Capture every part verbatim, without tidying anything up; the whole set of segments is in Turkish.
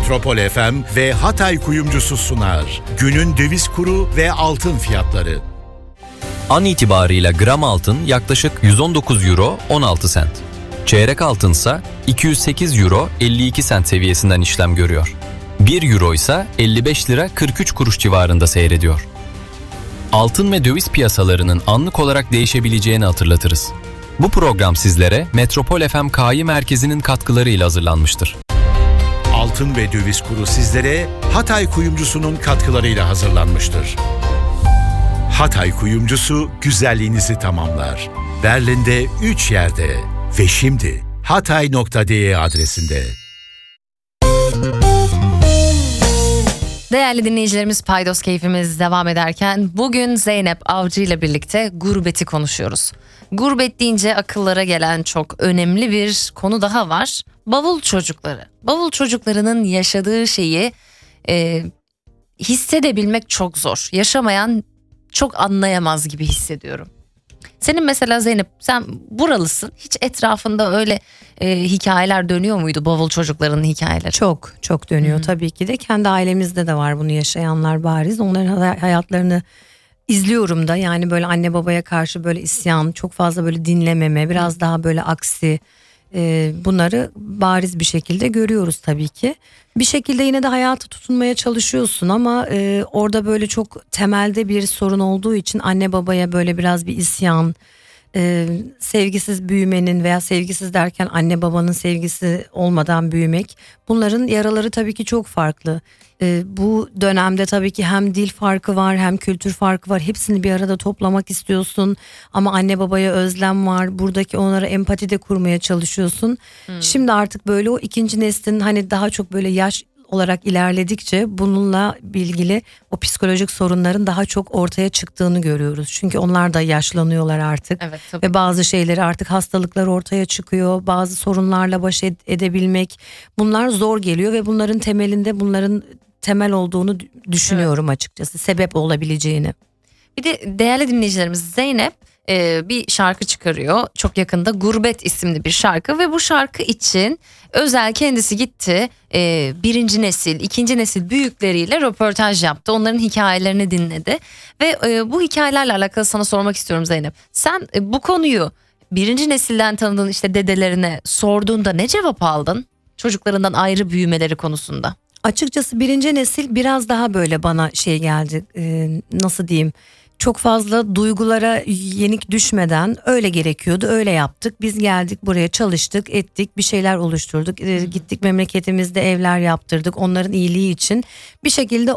Metropol F M ve Hatay Kuyumcusu sunar. Günün döviz kuru ve altın fiyatları. An itibarıyla gram altın yaklaşık yüz on dokuz euro on altı sent. Çeyrek altınsa iki yüz sekiz euro elli iki sent seviyesinden işlem görüyor. bir euro ise elli beş lira kırk üç kuruş civarında seyrediyor. Altın ve döviz piyasalarının anlık olarak değişebileceğini hatırlatırız. Bu program sizlere Metropol F M K I merkezinin katkılarıyla hazırlanmıştır. Altın ve döviz kuru sizlere Hatay Kuyumcusu'nun katkılarıyla hazırlanmıştır. Hatay Kuyumcusu güzelliğinizi tamamlar. Berlin'de üç yerde ve şimdi hatay nokta de adresinde. Değerli dinleyicilerimiz, Paydos keyfimiz devam ederken bugün Zeynep Avcı ile birlikte gurbeti konuşuyoruz. Gurbet deyince akıllara gelen çok önemli bir konu daha var. Bavul çocukları. Bavul çocuklarının yaşadığı şeyi e, hissedebilmek çok zor. Yaşamayan çok anlayamaz gibi hissediyorum. Senin mesela Zeynep, sen buralısın. Hiç etrafında öyle e, hikayeler dönüyor muydu, bavul çocuklarının hikayeleri? Çok çok dönüyor. Hı-hı. Tabii ki de. Kendi ailemizde de var bunu yaşayanlar bariz. Onların hayatlarını izliyorum da, yani böyle anne babaya karşı böyle isyan, çok fazla böyle dinlememe, biraz Hı-hı. daha böyle aksi, e, bunları bariz bir şekilde görüyoruz tabii ki. Bir şekilde yine de hayata tutunmaya çalışıyorsun ama e, orada böyle çok temelde bir sorun olduğu için anne babaya böyle biraz bir isyan, e, sevgisiz büyümenin veya sevgisiz derken anne babanın sevgisi olmadan büyümek, bunların yaraları tabii ki çok farklı. E, bu dönemde tabii ki hem dil farkı var hem kültür farkı var, hepsini bir arada toplamak istiyorsun ama anne babaya özlem var, buradaki onlara empati de kurmaya çalışıyorsun. Hmm. Şimdi artık böyle o ikinci neslin hani daha çok böyle yaş olarak ilerledikçe bununla ilgili o psikolojik sorunların daha çok ortaya çıktığını görüyoruz. Çünkü onlar da yaşlanıyorlar artık. Evet, tabii. Ve bazı şeyleri, artık hastalıklar ortaya çıkıyor. Bazı sorunlarla baş edebilmek, bunlar zor geliyor ve bunların temelinde bunların temel olduğunu düşünüyorum, evet, açıkçası. Sebep olabileceğini. Bir de değerli dinleyicilerimiz, Zeynep e, bir şarkı çıkarıyor. Çok yakında Gurbet isimli bir şarkı ve bu şarkı için özel kendisi gitti. E, birinci nesil, ikinci nesil büyükleriyle röportaj yaptı. Onların hikayelerini dinledi. Ve e, bu hikayelerle alakalı sana sormak istiyorum Zeynep. Sen e, bu konuyu birinci nesilden tanıdığın işte dedelerine sorduğunda ne cevap aldın? Çocuklarından ayrı büyümeleri konusunda. Açıkçası birinci nesil biraz daha böyle bana şey geldi, e, nasıl diyeyim, çok fazla duygulara yenik düşmeden öyle gerekiyordu, öyle yaptık, biz geldik buraya, çalıştık ettik, bir şeyler oluşturduk, e, gittik memleketimizde evler yaptırdık onların iyiliği için, bir şekilde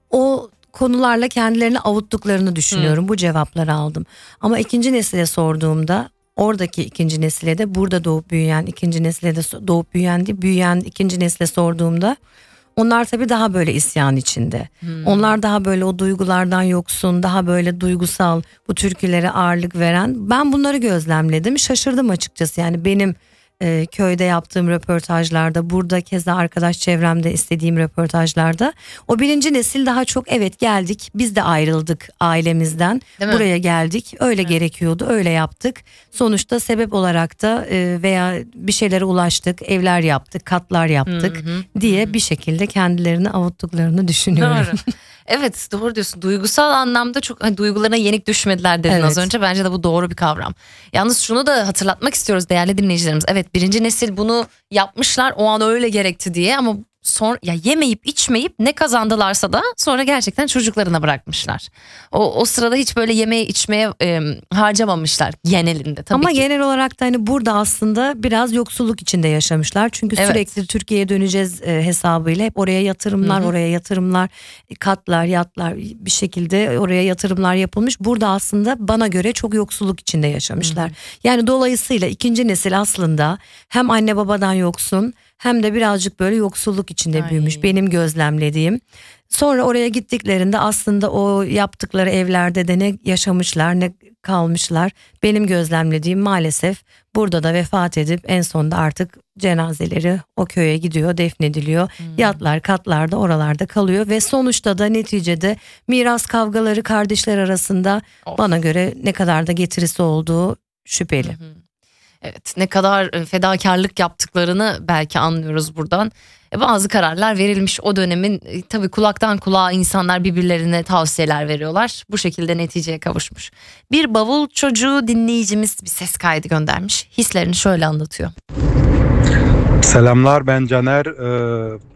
o konularla kendilerini avuttuklarını düşünüyorum. Hı. Bu cevapları aldım ama ikinci nesile sorduğumda, oradaki ikinci nesile de, burada doğup büyüyen ikinci nesile de doğup büyüyen değil, büyüyen ikinci nesile sorduğumda, onlar tabii daha böyle isyan içinde. Hmm. Onlar daha böyle o duygulardan yoksun, daha böyle duygusal, bu türkülere ağırlık veren. Ben bunları gözlemledim. Şaşırdım açıkçası. Yani benim e, köyde yaptığım röportajlarda, burada keza arkadaş çevremde istediğim röportajlarda, o birinci nesil daha çok, evet geldik, biz de ayrıldık ailemizden, buraya geldik, öyle evet. gerekiyordu, öyle yaptık. Sonuçta sebep olarak da e, veya bir şeylere ulaştık, evler yaptık, katlar yaptık hı hı. diye hı hı. bir şekilde kendilerini avuttuklarını düşünüyorum. Doğru. Evet, doğru diyorsun. Duygusal anlamda çok hani, duygularına yenik düşmediler dedin evet. az önce. Bence de bu doğru bir kavram. Yalnız şunu da hatırlatmak istiyoruz değerli dinleyicilerimiz. Evet, birinci nesil bunu yapmışlar, o an öyle gerekti diye, ama sonra ya yemeyip içmeyip ne kazandılarsa da sonra gerçekten çocuklarına bırakmışlar. O o sırada hiç böyle yemeye içmeye e, harcamamışlar genelinde tabii Ama ki. genel olarak da hani burada aslında biraz yoksulluk içinde yaşamışlar. Çünkü evet. sürekli Türkiye'ye döneceğiz e, hesabıyla hep oraya yatırımlar, Hı-hı. oraya yatırımlar, katlar, yatlar, bir şekilde oraya yatırımlar yapılmış. Burada aslında bana göre çok yoksulluk içinde yaşamışlar. Hı-hı. Yani dolayısıyla ikinci nesil aslında hem anne babadan yoksun, hem de birazcık böyle yoksulluk içinde Ay. büyümüş, benim gözlemlediğim. Sonra oraya gittiklerinde aslında o yaptıkları evlerde de ne yaşamışlar ne kalmışlar. Benim gözlemlediğim maalesef burada da vefat edip en sonunda artık cenazeleri o köye gidiyor, defnediliyor. Hmm. Yatlar, katlar da oralarda kalıyor ve sonuçta da neticede miras kavgaları kardeşler arasında of. bana göre ne kadar da getirisi olduğu şüpheli. Hmm. Evet, ne kadar e, fedakarlık yaptıklarını belki anlıyoruz buradan. E, bazı kararlar verilmiş o dönemin, e, tabii kulaktan kulağa insanlar birbirlerine tavsiyeler veriyorlar. Bu şekilde neticeye kavuşmuş. Bir bavul çocuğu dinleyicimiz bir ses kaydı göndermiş. Hislerini şöyle anlatıyor. Selamlar, ben Caner. Ee,